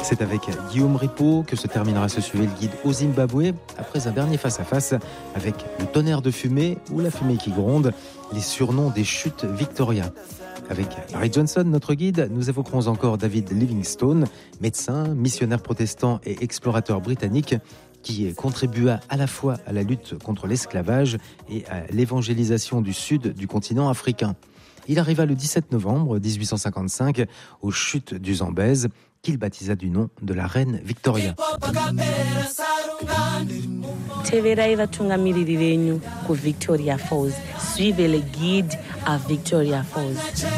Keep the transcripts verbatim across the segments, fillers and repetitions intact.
C'est avec Guillaume Ripaud que se terminera ce suivi le guide au Zimbabwe, après un dernier face-à-face avec le tonnerre de fumée ou la fumée qui gronde, les surnoms des chutes Victoria. Avec Barry Johnson, notre guide, nous évoquerons encore David Livingstone, médecin, missionnaire protestant et explorateur britannique, qui contribua à la fois à la lutte contre l'esclavage et à l'évangélisation du sud du continent africain. Il arriva le dix-sept novembre dix-huit cent cinquante-cinq aux chutes du Zambèze, qu'il baptisa du nom de la reine Victoria. Teverai vatungamiriri venyu ku Victoria Falls. Suivez le guide à Victoria Falls.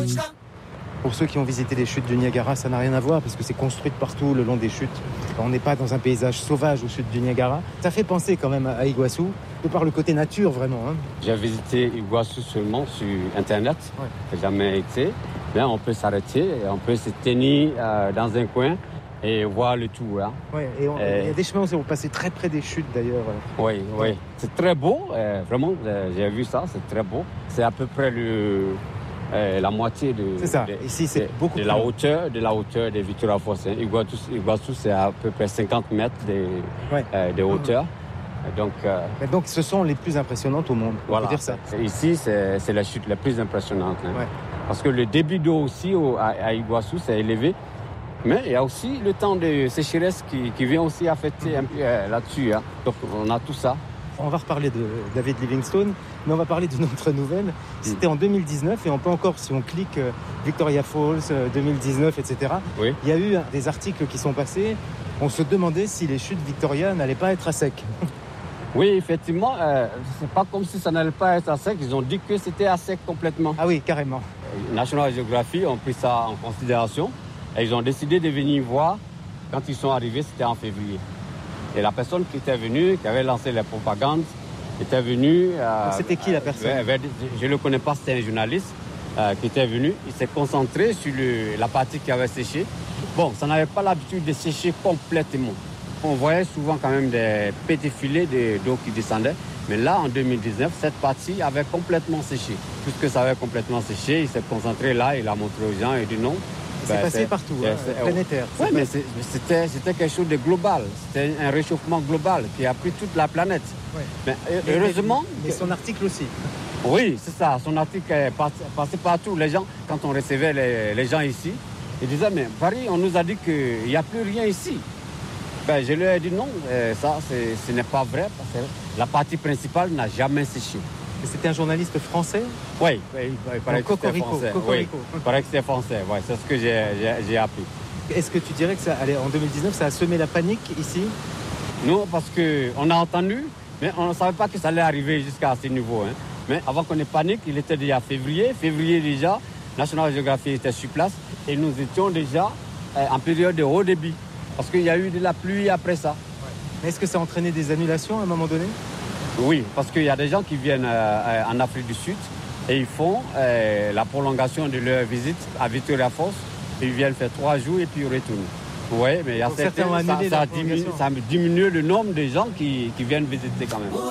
Pour ceux qui ont visité les chutes du Niagara, ça n'a rien à voir parce que c'est construit partout le long des chutes. On n'est pas dans un paysage sauvage aux chutes du Niagara. Ça fait penser quand même à Iguassou, de par le côté nature vraiment. Hein. J'ai visité Iguassou seulement sur Internet, ouais. J'ai jamais été. Là, on peut s'arrêter, on peut se tenir euh, dans un coin et voir le tout. Hein. Ouais, et on, et... il y a des chemins où vous passez très près des chutes d'ailleurs. Oui, oui. Ouais. C'est très beau, euh, vraiment, euh, j'ai vu ça, c'est très beau. C'est à peu près le... Euh, la moitié de, c'est ça. de, Ici, c'est de, beaucoup de, plus la hauteur, de la hauteur de Victoria Falls. Hein. Iguassou, Iguassou, c'est à peu près cinquante mètres de, ouais. euh, de hauteur. Mmh. Donc, euh, donc, ce sont les plus impressionnantes au monde, on voilà. peut dire ça. Ici, c'est, c'est la chute la plus impressionnante. Hein. Ouais. Parce que le débit d'eau aussi au, à, à Iguassou, c'est élevé. Mais il y a aussi le temps de sécheresse qui, qui vient aussi affecter mmh. un peu euh, là-dessus. Hein. Donc, on a tout ça. On va reparler de David Livingstone, mais on va parler d'une autre nouvelle. C'était en deux mille dix-neuf et on peut encore, si on clique euh, Victoria Falls euh, deux mille dix-neuf, et cetera, oui. Il y a eu des articles qui sont passés. On se demandait si les chutes Victoria n'allaient pas être à sec. Oui, effectivement, euh, c'est pas comme si ça n'allait pas être à sec. Ils ont dit que c'était à sec complètement. Ah oui, carrément. National Geographic ont pris ça en considération et ils ont décidé de venir voir. Quand ils sont arrivés, c'était en février. Et la personne qui était venue, qui avait lancé la propagande, était venue... Euh, c'était qui la personne euh, Je ne le connais pas, c'était un journaliste euh, qui était venu. Il s'est concentré sur le, la partie qui avait séché. Bon, ça n'avait pas l'habitude de sécher complètement. On voyait souvent quand même des petits filets d'eau qui descendaient. Mais là, en deux mille dix-neuf, cette partie avait complètement séché. Puisque ça avait complètement séché, il s'est concentré là, il a montré aux gens et dit non. C'est ben, passé c'est, partout, c'est, hein, c'est, planétaire. Oui, mais c'est, c'était, c'était quelque chose de global. C'était un réchauffement global qui a pris toute la planète. Ouais. Mais, mais heureusement... Mais, mais son article aussi. Oui, c'est ça. Son article est passé partout. Les gens, quand on recevait les, les gens ici, ils disaient, mais Paris, on nous a dit qu'il n'y a plus rien ici. Ben, je leur ai dit non, ça, c'est, ce n'est pas vrai. Parce que la partie principale n'a jamais séché. Et c'était un journaliste français ? Oui, oui, il paraît que c'était français. Cocorico. Oui, il paraît que c'était français, ouais, c'est ce que j'ai, j'ai, j'ai appris. Est-ce que tu dirais que ça, allez, en deux mille dix-neuf, ça a semé la panique ici ? Non, parce qu'on a entendu, mais on ne savait pas que ça allait arriver jusqu'à ce niveau. Hein. Mais avant qu'on ait panique, il était déjà février. Février déjà, National Geographic était sur place et nous étions déjà euh, en période de haut débit. Parce qu'il y a eu de la pluie après ça. Ouais. Est-ce que ça a entraîné des annulations à un moment donné ? Oui, parce qu'il y a des gens qui viennent euh, en Afrique du Sud et ils font euh, la prolongation de leur visite à Victoria Falls. Ils viennent faire trois jours et puis ils retournent. Oui, mais il y a certains, ça, ça, diminue, ça diminue le nombre de gens qui, qui viennent visiter quand même.